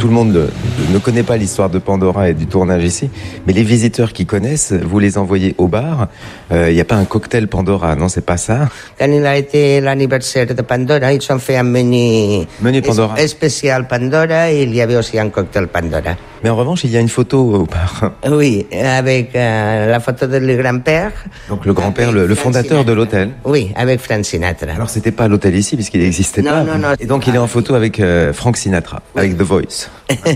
tout le monde ne connaît pas l'histoire de Pandora et du tournage ici, mais les visiteurs qui connaissent, vous les envoyez au bar. Il n'y a pas un cocktail Pandora, non, c'est pas ça. Quand il a été l'anniversaire de Pandora, ils ont fait un menu Pandora. Spécial Pandora et il y avait aussi un cocktail Pandora. Mais en revanche, il y a une photo au bar. Oui, avec la photo de le grand-père. Donc le grand-père, le fondateur de l'hôtel. Oui, avec Frank Sinatra. Alors c'était pas l'hôtel ici, puisqu'il n'existait pas. Non. Et donc il est en photo avec Frank Sinatra, avec The Voice.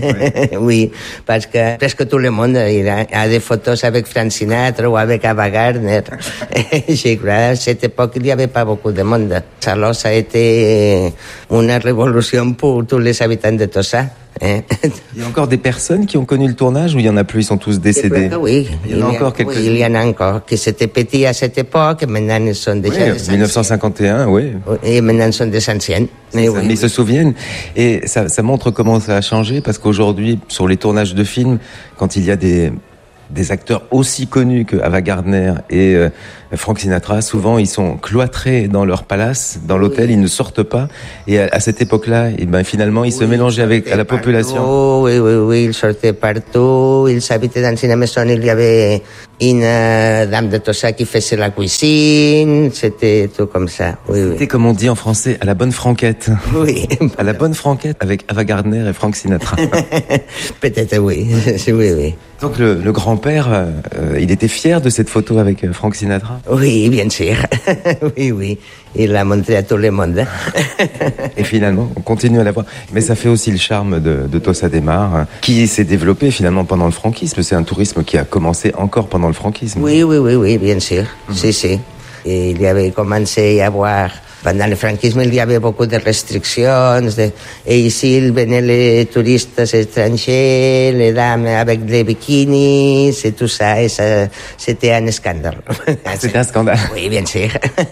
Oui, parce que presque tout le monde a des photos avec Frank Sinatra ou avec Ava Gardner. Je crois, à cette époque, il n'y avait pas beaucoup de monde. Alors ça a été une révolution pour tous les habitants de Tossa. Il y a encore des personnes qui ont connu le tournage ou il y en a plus, ils sont tous décédés? Oui, il y en a encore quelques-uns. Oui, il y en a encore qui étaient petits à cette époque, maintenant ils sont déjà des 1951, oui. Et maintenant ils sont des anciens. Mais ils se souviennent. Et ça montre comment ça a changé, parce qu'aujourd'hui, sur les tournages de films, quand il y a des acteurs aussi connus que Ava Gardner et Frank Sinatra, souvent ils sont cloîtrés dans leur palace, dans l'hôtel, ils ne sortent pas. Et à cette époque-là, finalement, ils se mélangeaient avec la population. Oui, ils sortaient partout, ils habitaient dans une maison, il y avait une dame de Tossa qui faisait la cuisine, c'était tout comme ça. C'était comme on dit en français, à la bonne franquette. Oui. À la bonne franquette avec Ava Gardner et Frank Sinatra. Peut-être oui. Oui. Donc le grand-père, il était fier de cette photo avec Frank Sinatra? Oui, bien sûr. Oui. Il l'a montré à tout le monde. Et finalement, on continue à la voir. Mais ça fait aussi le charme de Tossa de Mar, qui s'est développé finalement pendant le franquisme. C'est un tourisme qui a commencé encore pendant le franquisme. Oui, bien sûr. Si. Et il y avait commencé à avoir... Pendant le franquisme, il y avait beaucoup de restrictions. Et ici, il venaient les touristes étrangers, les dames avec des bikinis, et tout ça. Et ça, c'était un scandale. C'était un scandale? Oui, bien sûr.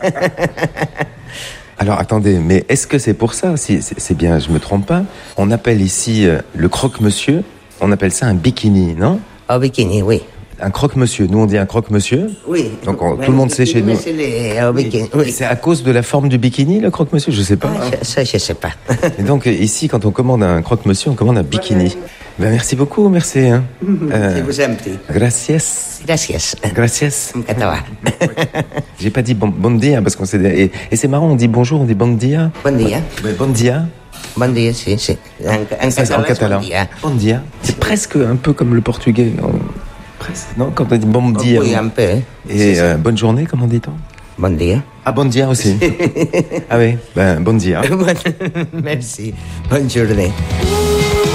Alors, attendez, mais est-ce que c'est pour ça, si c'est bien, je me trompe pas, on appelle ici le croque-monsieur, on appelle ça un bikini, non? Au bikini, oui. Un croque-monsieur. Nous, on dit un croque-monsieur. Oui. Donc, tout le monde sait chez nous. Oui. C'est à cause de la forme du bikini, le croque-monsieur? Je sais pas. Ça, je sais pas. Et donc, ici, quand on commande un croque-monsieur, on commande un bikini. Ben, merci beaucoup, merci. Je vous en prie. Gracias. Gracias. En catalan. J'ai pas dit bon dia, parce qu'on s'est... Et c'est marrant, on dit bonjour, on dit bon dia. Bon dia. Bon dia. Bon dia, si. En catalan. Bon dia. C'est presque un peu comme le portugais. Presque, non? Quand on dit bon dia. Oui, un peu. Et bonne journée, comment dit-on? Bon dia. Ah, bon dia aussi. Ah oui, bon dia. Merci. Bonne journée.